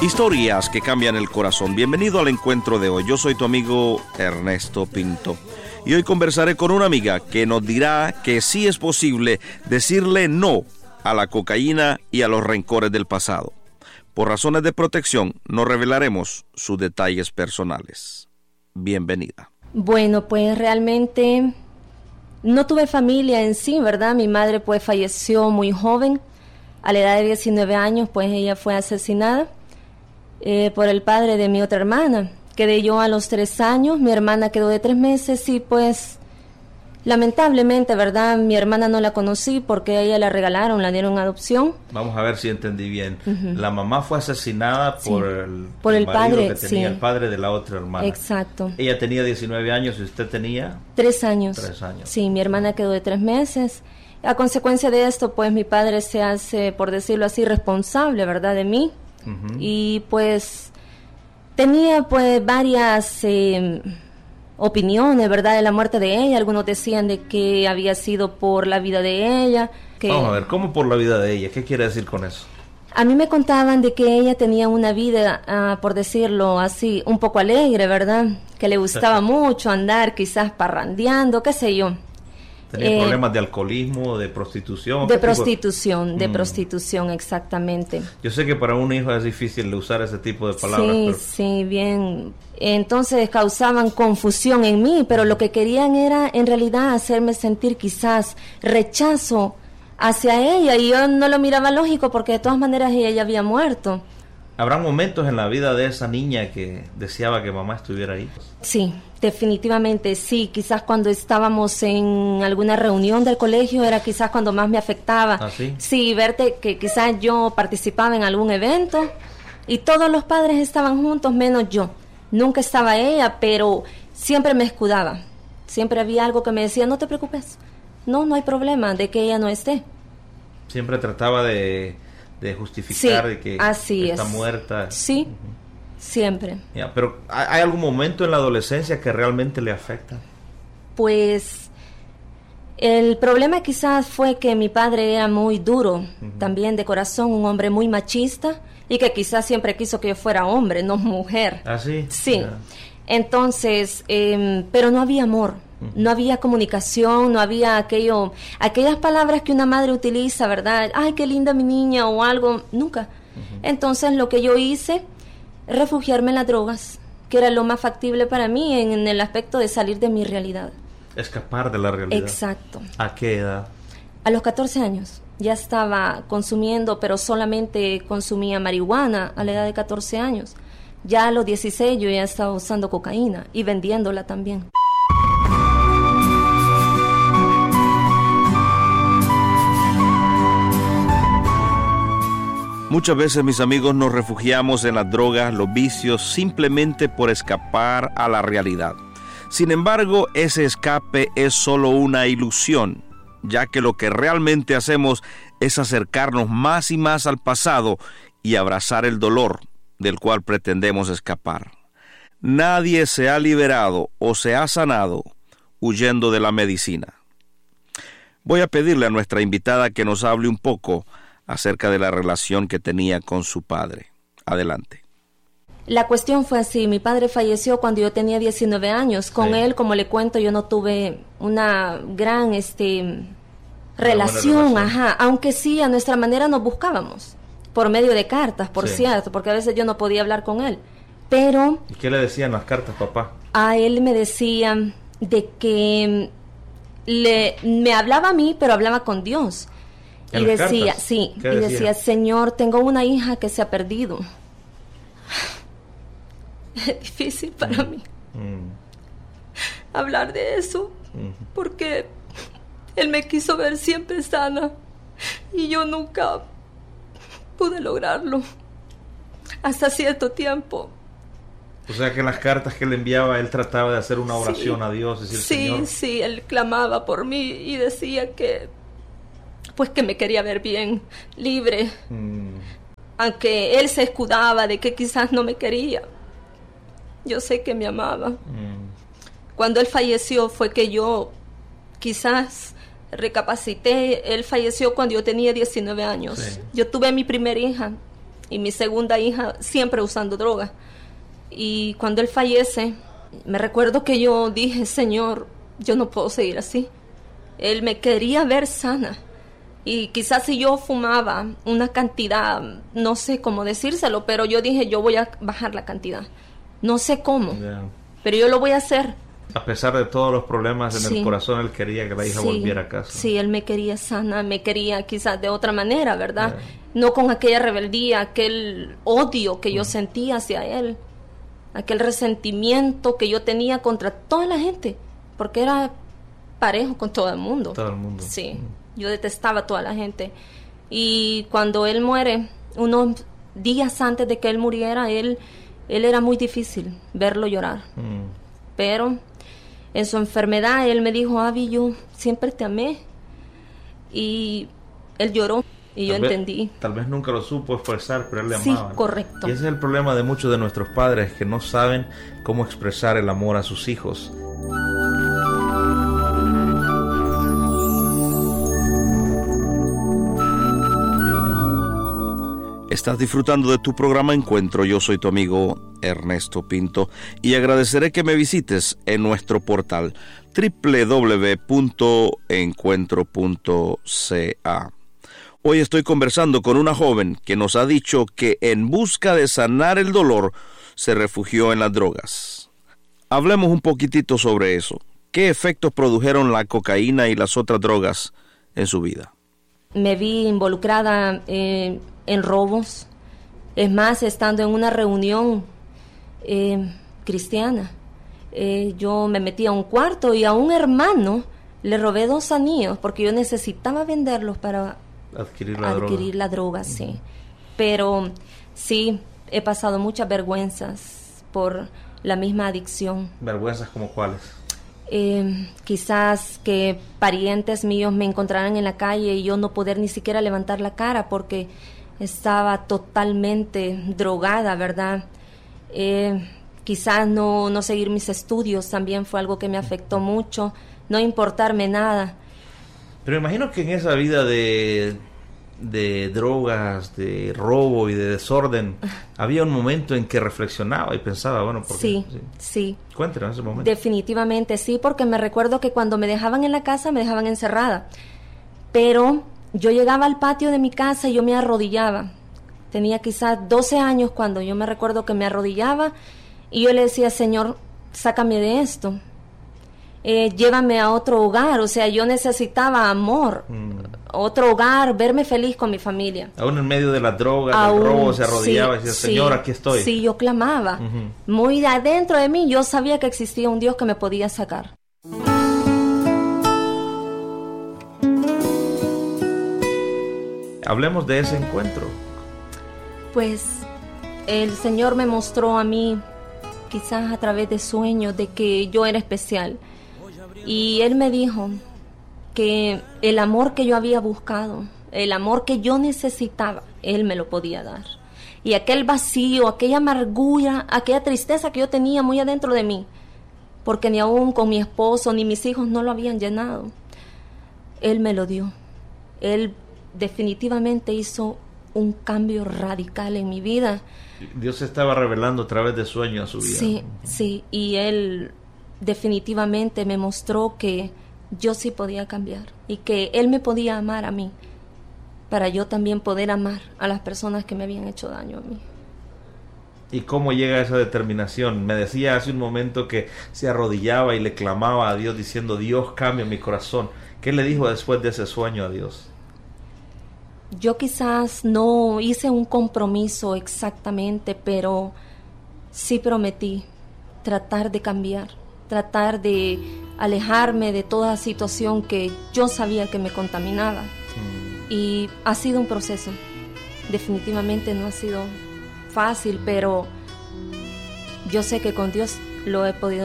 Historias que cambian el corazón. Bienvenido al encuentro de hoy. Yo soy tu amigo Ernesto Pinto. Y hoy conversaré con una amiga que nos dirá que sí es posible decirle no a la cocaína y a los rencores del pasado. Por razones de protección, no revelaremos sus detalles personales. Bienvenida. Bueno, pues realmente no tuve familia en sí, ¿verdad? Mi madre pues falleció muy joven. A la edad de 19 años, pues ella fue asesinada por el padre de mi otra hermana. Quedé yo a los 3 años, mi hermana quedó de 3 meses y pues lamentablemente, ¿verdad? Mi hermana no la conocí porque a ella la regalaron, la dieron en adopción. Vamos a ver si entendí bien. La mamá fue asesinada por el marido padre que tenía, el padre de la otra hermana. Exacto. Ella tenía 19 años y usted tenía 3 años. 3 años. Sí, mi hermana quedó de 3 meses. A consecuencia de esto, pues mi padre se hace, por decirlo así, responsable, ¿verdad?, de mí. Y pues tenía pues varias opiniones, ¿verdad?, de la muerte de ella. Algunos decían de que había sido por la vida de ella. Vamos a ver, ¿cómo por la vida de ella? ¿Qué quiere decir con eso? A mí me contaban de que ella tenía una vida, por decirlo así, un poco alegre, ¿verdad? Que le gustaba mucho andar quizás parrandeando, qué sé yo. ¿Tenía problemas de alcoholismo, de prostitución? De prostitución, exactamente. Yo sé que para un hijo es difícil de usar ese tipo de palabras. Sí, pero... sí, bien. Entonces causaban confusión en mí, pero lo que querían era en realidad hacerme sentir quizás rechazo hacia ella, y yo no lo miraba lógico porque de todas maneras ella ya había muerto. ¿Habrá momentos en la vida de esa niña que deseaba que mamá estuviera ahí? Sí, definitivamente sí. Quizás cuando estábamos en alguna reunión del colegio era quizás cuando más me afectaba. ¿Ah, sí? Sí, verte que quizás yo participaba en algún evento y todos los padres estaban juntos menos yo. Nunca estaba ella, pero siempre me escudaba. Siempre había algo que me decía, no te preocupes, no hay problema de que ella no esté. Siempre trataba de justificar, sí, de que está muerta. Sí, siempre. Pero ¿hay algún momento en la adolescencia que realmente le afecta? Pues el problema quizás fue que mi padre era muy duro, también de corazón, un hombre muy machista, y que quizás siempre quiso que yo fuera hombre, no mujer. ¿Ah, sí? Sí. Entonces, pero no había amor. No había comunicación, no había aquellas palabras que una madre utiliza, ¿verdad? Ay, qué linda mi niña o algo, nunca. Entonces lo que yo hice, refugiarme en las drogas, que era lo más factible para mí en el aspecto de salir de mi realidad. Escapar de la realidad. Exacto. ¿A qué edad? A los 14 años. Ya estaba consumiendo, pero solamente consumía marihuana a la edad de 14 años. Ya a los 16 yo ya estaba usando cocaína y vendiéndola también. Muchas veces, mis amigos, nos refugiamos en las drogas, los vicios, simplemente por escapar a la realidad. Sin embargo, ese escape es solo una ilusión, ya que lo que realmente hacemos es acercarnos más y más al pasado y abrazar el dolor del cual pretendemos escapar. Nadie se ha liberado o se ha sanado huyendo de la medicina. Voy a pedirle a nuestra invitada que nos hable un poco acerca de la relación que tenía con su padre. Adelante. La cuestión fue así, mi padre falleció cuando yo tenía 19 años. Con él, como le cuento, yo no tuve una gran relación, aunque sí, a nuestra manera nos buscábamos, por medio de cartas, por cierto, porque a veces yo no podía hablar con él. Pero... ¿Y qué le decían las cartas, papá? A él me decían de que me hablaba a mí, pero hablaba con Dios. Y decía, y decía, Señor, tengo una hija que se ha perdido. Es difícil para mí hablar de eso, porque él me quiso ver siempre sana y yo nunca pude lograrlo hasta cierto tiempo. O sea que en las cartas que le enviaba él trataba de hacer una oración a Dios, decir, Señor. Sí, él clamaba por mí y decía que pues que me quería ver bien, libre, aunque él se escudaba de que quizás no me quería. Yo sé que me amaba. Cuando él falleció fue que yo quizás recapacité. Él falleció cuando yo tenía 19 años. Sí. Yo tuve mi primera hija y mi segunda hija siempre usando droga. Y cuando él fallece, me recuerdo que yo dije, Señor, yo no puedo seguir así. Él me quería ver sana. Y quizás si yo fumaba una cantidad, no sé cómo decírselo, pero yo dije, yo voy a bajar la cantidad. No sé cómo, pero yo lo voy a hacer. A pesar de todos los problemas en el corazón, él quería que la hija volviera a casa. Sí, él me quería sana, me quería quizás de otra manera, ¿verdad? No con aquella rebeldía, aquel odio que yo sentía hacia él, aquel resentimiento que yo tenía contra toda la gente, porque era parejo con todo el mundo. Todo el mundo. Sí, yo detestaba a toda la gente. Y cuando él muere, unos días antes de que él muriera, él era muy difícil verlo llorar. Pero en su enfermedad, él me dijo, Abby, yo siempre te amé. Y él lloró y yo entendí. Tal vez nunca lo supo expresar, pero él le amaba. Sí, correcto. Y ese es el problema de muchos de nuestros padres, que no saben cómo expresar el amor a sus hijos. Estás disfrutando de tu programa Encuentro. Yo soy tu amigo Ernesto Pinto y agradeceré que me visites en nuestro portal www.encuentro.ca. Hoy estoy conversando con una joven que nos ha dicho que en busca de sanar el dolor se refugió en las drogas. Hablemos un poquitito sobre eso. ¿Qué efectos produjeron la cocaína y las otras drogas en su vida? Me vi involucrada en robos. Es más, estando en una reunión cristiana, yo me metí a un cuarto y a un hermano le robé 2 anillos porque yo necesitaba venderlos para adquirir la droga, sí. Pero sí, he pasado muchas vergüenzas por la misma adicción. ¿Vergüenzas como cuáles? Quizás que parientes míos me encontraran en la calle y yo no poder ni siquiera levantar la cara porque estaba totalmente drogada, ¿verdad? Quizás no seguir mis estudios también fue algo que me afectó mucho, no importarme nada. Pero imagino que en esa vida de drogas, de robo y de desorden, había un momento en que reflexionaba y pensaba, bueno, ¿por qué? Sí. Cuéntanos ese momento. Definitivamente sí, porque me recuerdo que cuando me dejaban en la casa, me dejaban encerrada. Pero yo llegaba al patio de mi casa y yo me arrodillaba. Tenía quizás 12 años cuando yo me recuerdo que me arrodillaba y yo le decía, Señor, sácame de esto. Llévame a otro hogar, o sea, yo necesitaba amor, otro hogar, verme feliz con mi familia. Aún en medio de la droga, del robo, se arrodillaba y decía, Señor, aquí estoy. Sí, yo clamaba. Muy adentro de mí, yo sabía que existía un Dios que me podía sacar. Hablemos de ese encuentro. Pues el Señor me mostró a mí, quizás a través de sueños, de que yo era especial. Y Él me dijo que el amor que yo había buscado, el amor que yo necesitaba, Él me lo podía dar. Y aquel vacío, aquella amargura, aquella tristeza que yo tenía muy adentro de mí, porque ni aún con mi esposo ni mis hijos no lo habían llenado, Él me lo dio. Él definitivamente hizo un cambio radical en mi vida. Dios se estaba revelando a través de sueños a su vida. Sí, y Él definitivamente me mostró que yo sí podía cambiar y que Él me podía amar a mí para yo también poder amar a las personas que me habían hecho daño a mí. ¿Y cómo llega esa determinación? Me decía hace un momento que se arrodillaba y le clamaba a Dios diciendo, Dios, cambia mi corazón. ¿Qué le dijo después de ese sueño a Dios? Yo quizás no hice un compromiso exactamente, pero sí prometí tratar de cambiar, tratar de alejarme de toda situación que yo sabía que me contaminaba. Y ha sido un proceso. Definitivamente no ha sido fácil, pero yo sé que con Dios lo he podido